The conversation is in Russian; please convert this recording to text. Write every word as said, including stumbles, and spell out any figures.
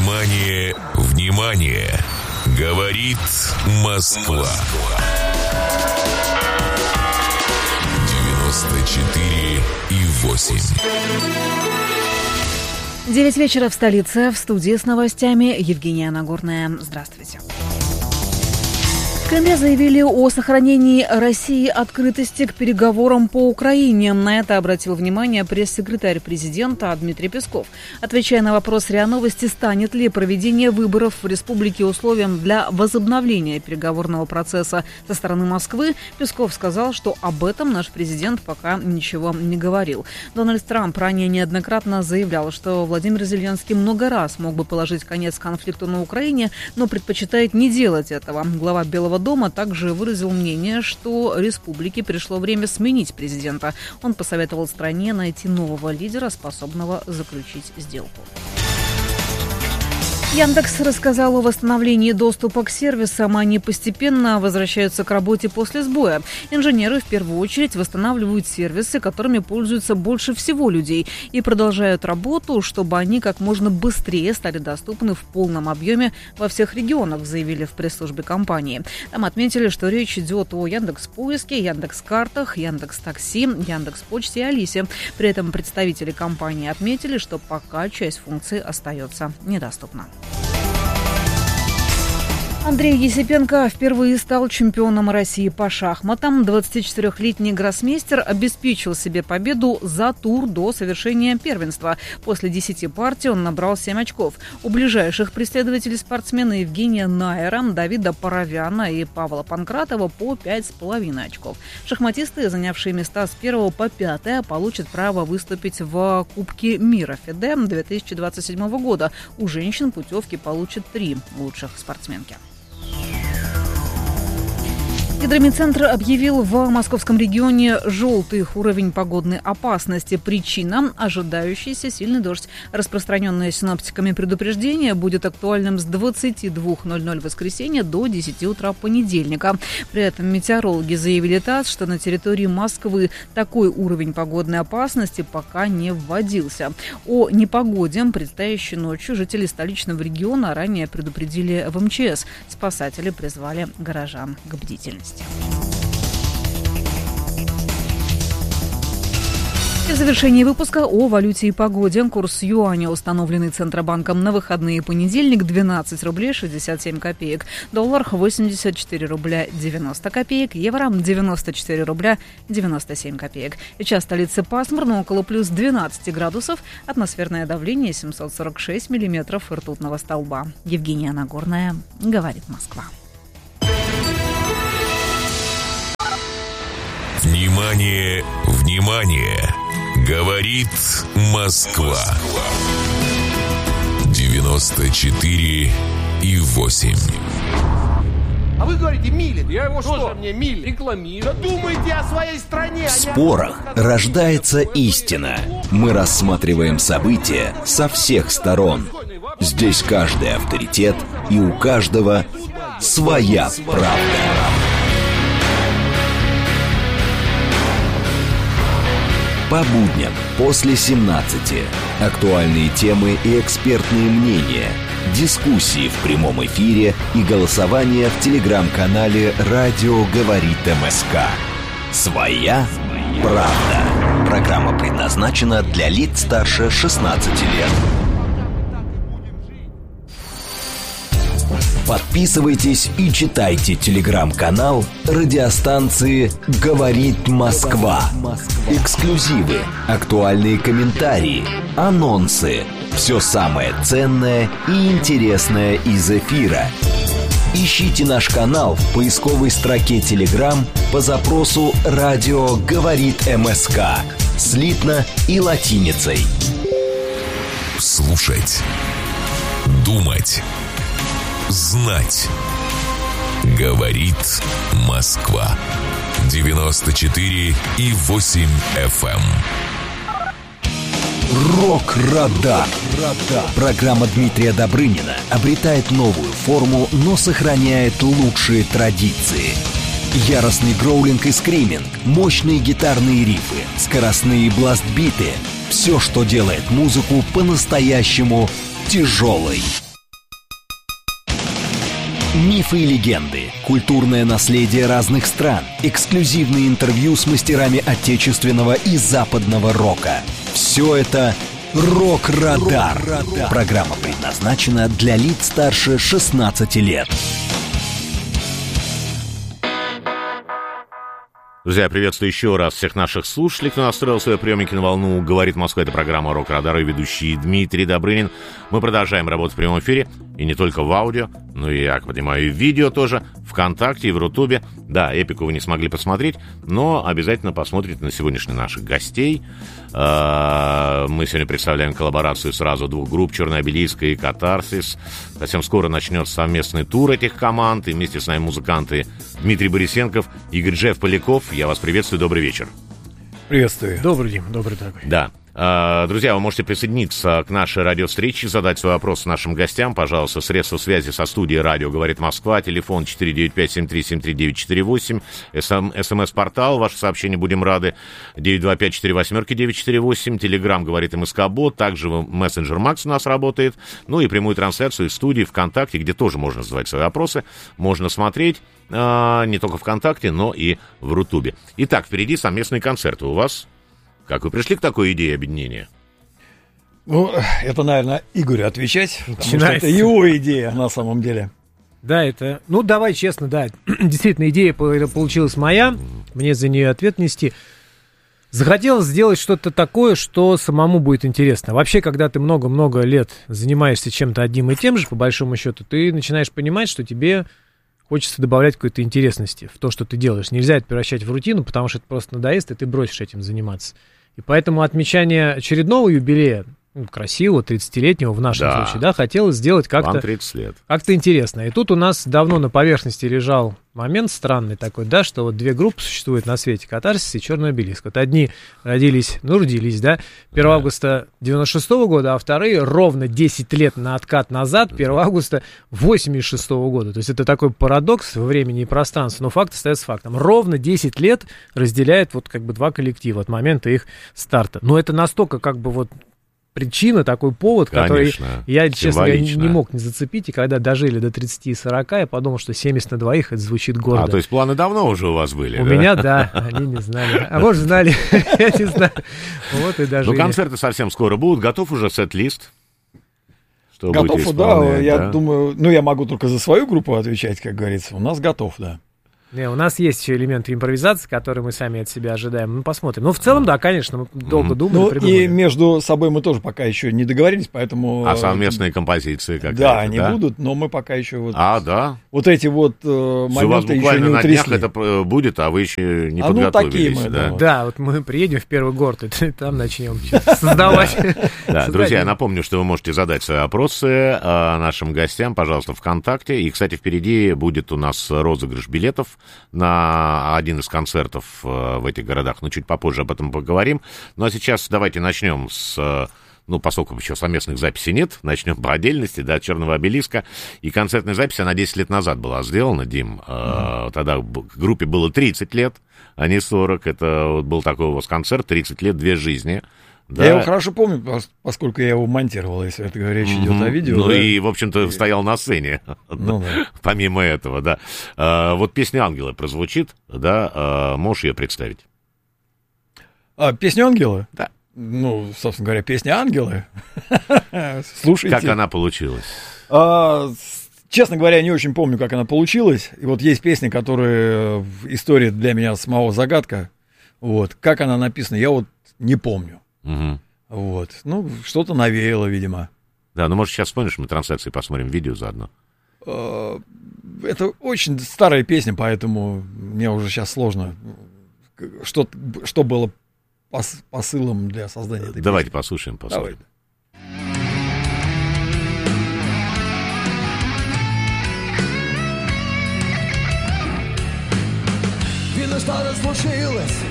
Внимание, внимание! Говорит Москва. девяносто четыре и восемь. Девять вечера в столице. В студии с новостями Евгения Нагорная. Здравствуйте. В Кремле заявили о сохранении России открытости к переговорам по Украине. На это обратил внимание пресс-секретарь президента Дмитрий Песков. Отвечая на вопрос РИА Новости, станет ли проведение выборов в республике условием для возобновления переговорного процесса со стороны Москвы, Песков сказал, что об этом наш президент пока ничего не говорил. Дональд Трамп ранее неоднократно заявлял, что Владимир Зеленский много раз мог бы положить конец конфликту на Украине, но предпочитает не делать этого. Глава Белого дома также выразил мнение, что республике пришло время сменить президента. Он посоветовал стране найти нового лидера, способного заключить сделку. Яндекс рассказал о восстановлении доступа к сервисам. Они постепенно возвращаются к работе после сбоя. Инженеры в первую очередь восстанавливают сервисы, которыми пользуются больше всего людей, и продолжают работу, чтобы они как можно быстрее стали доступны в полном объеме во всех регионах, заявили в пресс-службе компании. Там отметили, что речь идет о Яндекс.Поиске, Яндекс.Картах, Яндекс.Такси, Яндекс.Почте и Алисе. При этом представители компании отметили, что пока часть функций остается недоступна. Андрей Есипенко впервые стал чемпионом России по шахматам. двадцатичетырёхлетний гроссмейстер обеспечил себе победу за тур до совершения первенства. После десяти партий он набрал семь очков. У ближайших преследователей спортсмена Евгения Найера, Давида Паровяна и Павла Панкратова по пять с половиной очков. Шахматисты, занявшие места с первого по пятое, получат право выступить в Кубке мира ФИДЕ две тысячи двадцать седьмого года. У женщин путевки получат три лучших спортсменки. Гидромедцентр объявил в московском регионе желтый уровень погодной опасности. Причина – ожидающийся сильный дождь. Распространенное синоптиками предупреждение будет актуальным с двадцати двух ноль-ноль воскресенья до десяти утра понедельника. При этом метеорологи заявили ТАСС, что на территории Москвы такой уровень погодной опасности пока не вводился. О непогоде, предстоящей ночью, жители столичного региона ранее предупредили в эм че эс. Спасатели призвали горожан к бдительности. И в завершении выпуска о валюте и погоде. Курс юаня, установленный Центробанком на выходные и понедельник, двенадцать рублей шестьдесят семь копеек. Доллар восемьдесят четыре рубля девяносто копеек. Евро девяносто четыре рубля девяносто семь копеек. Сейчас в столице пасмурно, около плюс двенадцати градусов. Атмосферное давление семьсот сорок шесть миллиметров ртутного столба. Евгения Нагорная, говорит Москва. Внимание, внимание! Говорит Москва. девяносто четыре и восемь. А вы говорите, милит. Я его что? Мне милит. Рекламирую. Да думайте о своей стране. В спорах рождается истина. Мы рассматриваем события со всех сторон. Здесь каждый авторитет, и у каждого своя правда. По будням после семнадцати. Актуальные темы и экспертные мнения. Дискуссии в прямом эфире и голосование в телеграм-канале «Радио говорит МСК». Своя правда. Программа предназначена для лиц старше шестнадцати лет. Подписывайтесь и читайте телеграм-канал радиостанции «Говорит Москва». Эксклюзивы, актуальные комментарии, анонсы. Все самое ценное и интересное из эфира. Ищите наш канал в поисковой строке Telegram по запросу «Радио говорит МСК» слитно и латиницей. Слушать, думать, знать. Говорит Москва. девяносто четыре и восемь эф эм. Рок-радар. Программа Дмитрия Добрынина обретает новую форму, но сохраняет лучшие традиции. Яростный гроулинг и скриминг, мощные гитарные рифы, скоростные бластбиты — все, что делает музыку по-настоящему тяжелой. Мифы и легенды, культурное наследие разных стран, эксклюзивные интервью с мастерами отечественного и западного рока. Все это «Рок-Радар». Программа предназначена для лиц старше шестнадцати лет. Друзья, приветствую еще раз всех наших слушателей, кто настроил свои приемники на волну. Говорит Москва, это программа «Рок-Радар» и ведущий Дмитрий Добрынин. Мы продолжаем работать в прямом эфире, и не только в аудио, но и, я понимаю, и в видео тоже, ВКонтакте и в Рутубе. Да, эпику вы не смогли посмотреть, но обязательно посмотрите на сегодняшних наших гостей. Мы сегодня представляем коллаборацию сразу двух групп, «Черный обелиск» и «Катарсис». Совсем скоро начнется совместный тур этих команд, и вместе с нами музыканты Дмитрий Борисенков, Игорь Джефф Поляков. Я вас приветствую, добрый вечер. Приветствую. Добрый день, добрый такой. Да. Друзья, вы можете присоединиться к нашей радиовстрече, задать свой вопрос нашим гостям. Пожалуйста, средства связи со студией «Радио говорит Москва», телефон четыре девять пять семь три семь три девять четыре восемь, смс-портал, ваши сообщения будем рады, девять два пять четыре восемь девять четыре восемь, телеграм говорит МСК-бот, также мессенджер Макс у нас работает, ну и прямую трансляцию из студии ВКонтакте, где тоже можно задавать свои вопросы, можно смотреть а, не только ВКонтакте, но и в Рутубе. Итак, впереди совместные концерты у вас. Как вы пришли к такой идее объединения? Ну, это, наверное, Игорю отвечать, потому что это его идея на самом деле. Да, это... Ну, давай честно, да. Действительно, идея получилась моя. Мне за нее ответ нести. Захотелось сделать что-то такое, что самому будет интересно. Вообще, когда ты много-много лет занимаешься чем-то одним и тем же, по большому счету, ты начинаешь понимать, что тебе хочется добавлять какой-то интересности в то, что ты делаешь. Нельзя это превращать в рутину, потому что это просто надоест, и ты бросишь этим заниматься. И поэтому отмечание очередного юбилея, ну, красивого, тридцатилетнего в нашем да. случае, да, хотелось сделать как-то, тридцать лет. как-то интересно. И тут у нас давно на поверхности лежал момент странный такой, да, что вот две группы существуют на свете, «Катарсис» и «Черный обелиск». Вот одни родились, ну, родились, да, первого августа девяносто шестого года, а вторые ровно десять лет на откат назад, первого августа восемьдесят шестого года. То есть это такой парадокс во времени и пространстве, но факт остается фактом. Ровно десять лет разделяет вот как бы два коллектива от момента их старта. Но это настолько как бы вот причина, такой повод, который Конечно, я, честно говоря, не мог не зацепить. И когда дожили до тридцати сорока, я подумал, что семьдесят на двоих, это звучит гордо. А, то есть планы давно уже у вас были, У да? меня, да, они не знали. А может, знали, я не знаю. Вот и дожили. Ну, концерты совсем скоро будут. Готов уже сет-лист? Что готов, да, я да? думаю, ну, я могу только за свою группу отвечать, как говорится. У нас готов, да. Не, у нас есть еще элементы импровизации, которые мы сами от себя ожидаем. Ну, посмотрим. Ну, в целом, да, конечно, мы долго mm-hmm. думали, ну, придумали. И между собой мы тоже пока еще не договорились, поэтому... А совместные композиции какие-то, да? они да? будут, но мы пока еще вот... А, да? Вот эти вот э, моменты еще не утрясли. У вас буквально на днях это будет, а вы еще не а подготовились. Ну, такие мы, да? Да. да, вот мы приедем в первый город, и там начнем создавать. Да, друзья, я напомню, что вы можете задать свои вопросы нашим гостям, пожалуйста, ВКонтакте. И, кстати, впереди будет у нас розыгрыш билетов на один из концертов в этих городах, но чуть попозже об этом поговорим. Ну, а сейчас давайте начнем с, ну, поскольку еще совместных записей нет, начнем по отдельности, да, «Черного обелиска». И концертная запись, она десять лет назад была сделана, Дим. Mm-hmm. Тогда группе было тридцать лет, а не сорок. Это вот был такой у вас концерт, тридцать лет, две жизни. Да. Я его хорошо помню, поскольку я его монтировал, если это речь идет mm-hmm. о видео. Ну да? и, в общем-то, стоял на сцене, ну, да. помимо этого, да. А, вот песня «Ангелы» прозвучит, да, а, можешь ее представить? А, песню «Ангелы»? Да. Ну, собственно говоря, песня «Ангелы». Слушайте. Как она получилась? А, честно говоря, я не очень помню, как она получилась. И вот есть песни, которые в истории для меня самого загадка. Вот. Как она написана, я вот не помню. Угу. Вот. Ну, что-то навеяло, видимо. Да, ну, может, сейчас вспомнишь, мы трансляции посмотрим, видео заодно. Это очень старая песня, поэтому мне уже сейчас сложно. Что, что было пос, посылом для создания этой Давайте песни? послушаем, посмотрим. Давай. Видно, что-то случилось